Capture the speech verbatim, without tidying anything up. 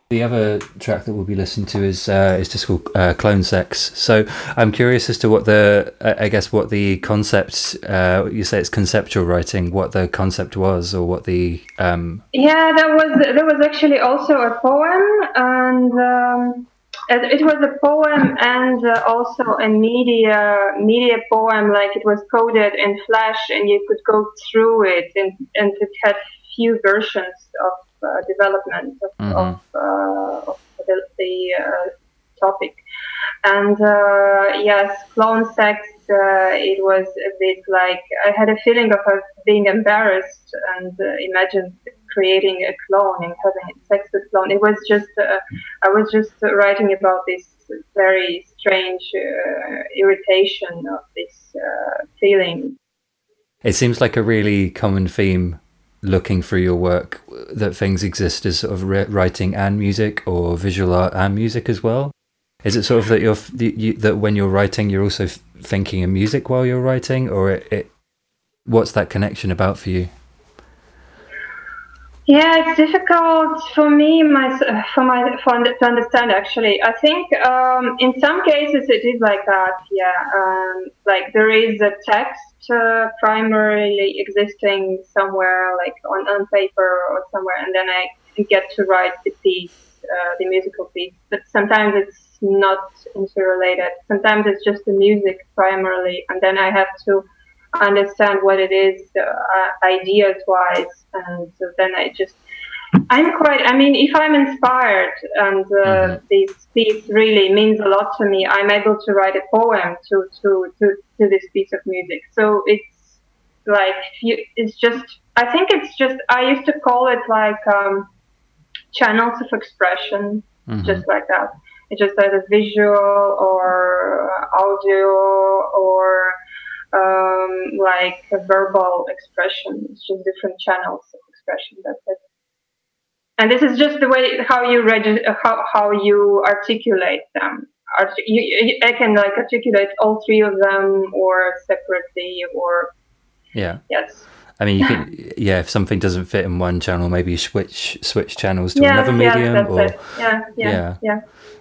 The other track that we'll be listening to is uh, is just called uh, Clone Sex. So I'm curious as to what the, I guess, what the concept, uh, you say it's conceptual writing, what the concept was, or what the... Um... Yeah, there was, there was actually also a poem, and um, it, it was a poem and uh, also a media media poem, like it was coded in Flash, and you could go through it, and, and it had few versions of Uh, development of, mm-hmm. of, uh, of the, the uh, topic. And uh, yes, clone sex, uh, it was a bit like, I had a feeling of uh, being embarrassed and uh, imagined creating a clone and having sex with clone. It was just, uh, I was just writing about this very strange uh, irritation of this uh, feeling. It seems like a really common theme looking through your work, that things exist as sort of writing and music, or visual art and music as well. Is it sort of that you're you, that when you're writing you're also thinking of music while you're writing, or it, it what's that connection about for you? Yeah, it's difficult for me, my for my for, to understand. Actually, I think um, in some cases it is like that. Yeah, um, like there is a text uh, primarily existing somewhere, like on, on paper or somewhere, and then I get to write the piece, uh, the musical piece. But sometimes it's not interrelated. Sometimes it's just the music primarily, and then I have to understand what it is uh, ideas wise, and so then I just I'm quite I mean if I'm inspired and uh, mm-hmm. this piece really means a lot to me, I'm able to write a poem to to to, to this piece of music. So it's like it's just I think it's just I used to call it like um, channels of expression, mm-hmm. just like that. It's just either visual or audio or Um, like a verbal expression. It's just different channels of expression. That's it. And this is just the way how you reg- how how you articulate them. Artic- you, you, I can like articulate all three of them, or separately, or yeah. Yes. I mean, you can, yeah. If something doesn't fit in one channel, maybe you switch switch channels to yeah, another medium. Yeah, that's or it. Yeah, yeah, yeah. yeah.